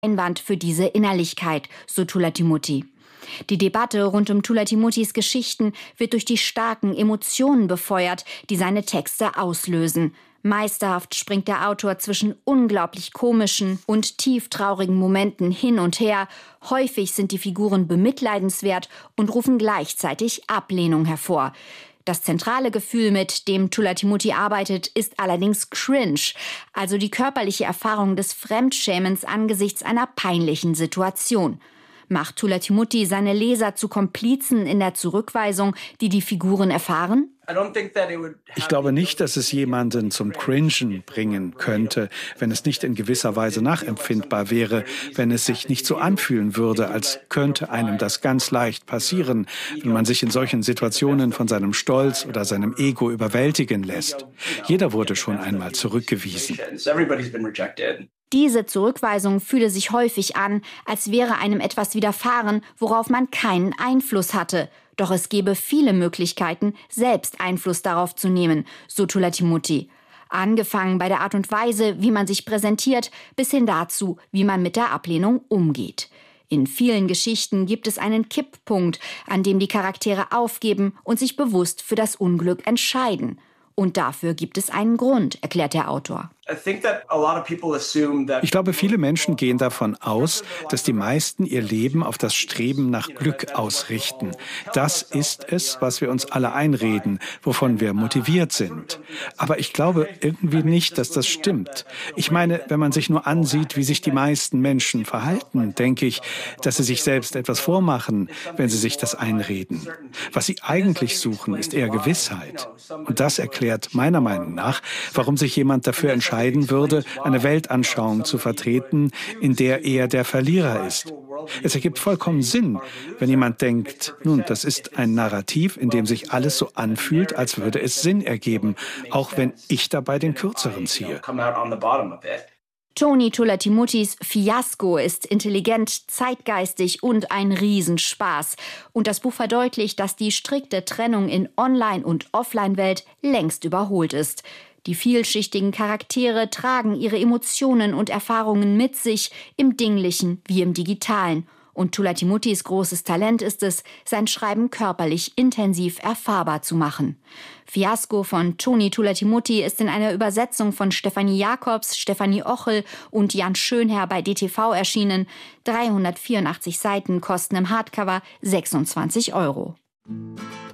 Einwand für diese Innerlichkeit, so Thulatimutti. Die Debatte rund um Thulatimuttis Geschichten wird durch die starken Emotionen befeuert, die seine Texte auslösen. Meisterhaft springt der Autor zwischen unglaublich komischen und tief traurigen Momenten hin und her. Häufig sind die Figuren bemitleidenswert und rufen gleichzeitig Ablehnung hervor. Das zentrale Gefühl, mit dem Thulatimutti arbeitet, ist allerdings Cringe, also die körperliche Erfahrung des Fremdschämens angesichts einer peinlichen Situation. Macht Thulatimutti seine Leser zu Komplizen in der Zurückweisung, die die Figuren erfahren? Ich glaube nicht, dass es jemanden zum Cringen bringen könnte, wenn es nicht in gewisser Weise nachempfindbar wäre, wenn es sich nicht so anfühlen würde, als könnte einem das ganz leicht passieren, wenn man sich in solchen Situationen von seinem Stolz oder seinem Ego überwältigen lässt. Jeder wurde schon einmal zurückgewiesen. Diese Zurückweisung fühle sich häufig an, als wäre einem etwas widerfahren, worauf man keinen Einfluss hatte. Doch es gebe viele Möglichkeiten, selbst Einfluss darauf zu nehmen, so Thulatimutti. Angefangen bei der Art und Weise, wie man sich präsentiert, bis hin dazu, wie man mit der Ablehnung umgeht. In vielen Geschichten gibt es einen Kipppunkt, an dem die Charaktere aufgeben und sich bewusst für das Unglück entscheiden. Und dafür gibt es einen Grund, erklärt der Autor. Ich glaube, viele Menschen gehen davon aus, dass die meisten ihr Leben auf das Streben nach Glück ausrichten. Das ist es, was wir uns alle einreden, wovon wir motiviert sind. Aber ich glaube irgendwie nicht, dass das stimmt. Ich meine, wenn man sich nur ansieht, wie sich die meisten Menschen verhalten, denke ich, dass sie sich selbst etwas vormachen, wenn sie sich das einreden. Was sie eigentlich suchen, ist eher Gewissheit. Und das erklärt meiner Meinung nach, warum sich jemand dafür entscheidet, würde, eine Weltanschauung zu vertreten, in der er der Verlierer ist. Es ergibt vollkommen Sinn, wenn jemand denkt, nun, das ist ein Narrativ, in dem sich alles so anfühlt, als würde es Sinn ergeben, auch wenn ich dabei den Kürzeren ziehe. Tony Thulatimuttis Fiasko ist intelligent, zeitgeistig und ein Riesenspaß. Und das Buch verdeutlicht, dass die strikte Trennung in Online- und Offline-Welt längst überholt ist. Die vielschichtigen Charaktere tragen ihre Emotionen und Erfahrungen mit sich, im Dinglichen wie im Digitalen. Und Thulatimuttis großes Talent ist es, sein Schreiben körperlich intensiv erfahrbar zu machen. Fiasko von Tony Thulatimutti ist in einer Übersetzung von Stefanie Jacobs, Stefanie Ochel und Jan Schönherr bei DTV erschienen. 384 Seiten kosten im Hardcover 26 €.